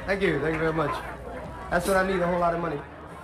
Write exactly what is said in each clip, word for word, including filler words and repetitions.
Thank you. Thank you very much. That's what I need, a whole lot of money.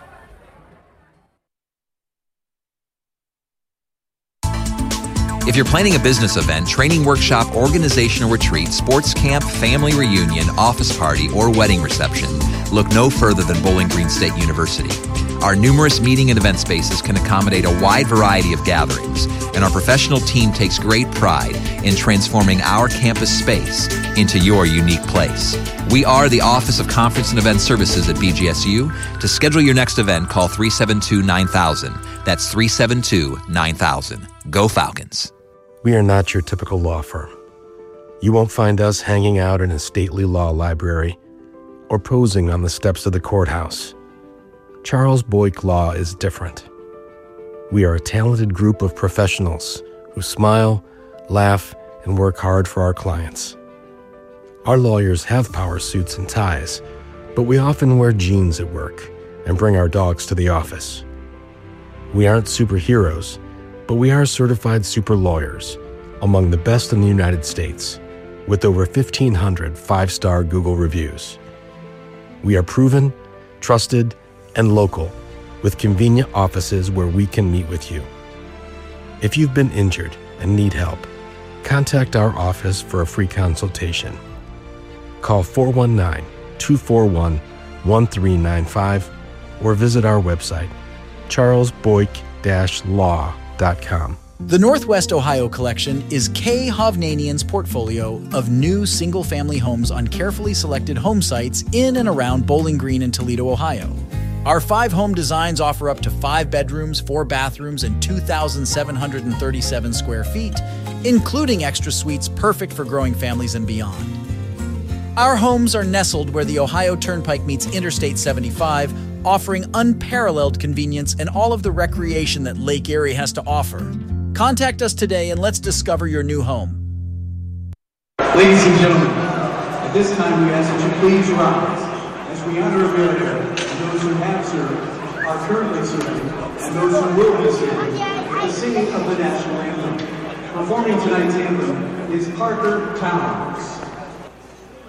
If you're planning a business event, training workshop, organizational retreat, sports camp, family reunion, office party, or wedding reception, look no further than Bowling Green State University. Our numerous meeting and event spaces can accommodate a wide variety of gatherings, and our professional team takes great pride in transforming our campus space into your unique place. We are the Office of Conference and Event Services at B G S U. To schedule your next event, call three seven two, nine thousand. That's three seven two, nine thousand. Go Falcons. We are not your typical law firm. You won't find us hanging out in a stately law library or posing on the steps of the courthouse. Charles Boyk Law is different. We are a talented group of professionals who smile, laugh, and work hard for our clients. Our lawyers have power suits and ties, but we often wear jeans at work and bring our dogs to the office. We aren't superheroes, but we are certified super lawyers, among the best in the United States, with over fifteen hundred five-star Google reviews. We are proven, trusted, and local, with convenient offices where we can meet with you. If you've been injured and need help, contact our office for a free consultation. Call four one nine, two four one, one three nine five or visit our website, charles boyk dash law dot com. The Northwest Ohio Collection is Kay Hovnanian's portfolio of new single-family homes on carefully selected home sites in and around Bowling Green and Toledo, Ohio. Our five home designs offer up to five bedrooms, four bathrooms, and two thousand seven hundred thirty-seven square feet, including extra suites perfect for growing families and beyond. Our homes are nestled where the Ohio Turnpike meets Interstate seventy-five, offering unparalleled convenience and all of the recreation that Lake Erie has to offer. Contact us today and let's discover your new home. Ladies and gentlemen, at this time we ask that you please rise as we honor America and those who have served, are currently serving, and those who will be serving with the singing of the national anthem. Performing tonight's anthem is Parker Towers.